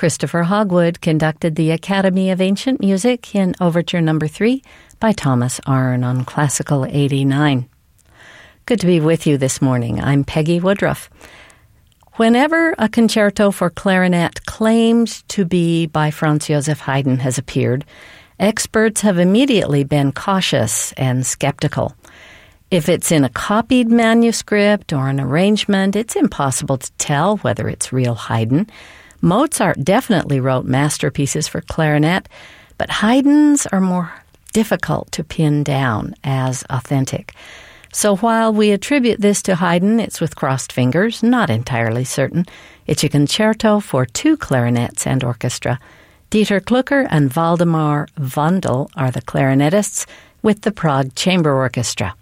Christopher Hogwood conducted the Academy of Ancient Music in Overture No. 3 by Thomas Arne on Classical 89. Good to be with you this morning. I'm Peggy Woodruff. Whenever a concerto for clarinet claimed to be by Franz Joseph Haydn has appeared, experts have immediately been cautious and skeptical. If it's in a copied manuscript or an arrangement, it's impossible to tell whether it's real Haydn. Mozart definitely wrote masterpieces for clarinet, but Haydn's are more difficult to pin down as authentic. So while we attribute this to Haydn, it's with crossed fingers, not entirely certain. It's a concerto for 2 clarinets and orchestra. Dieter Klucker and Waldemar Vondel are the clarinetists with the Prague Chamber Orchestra.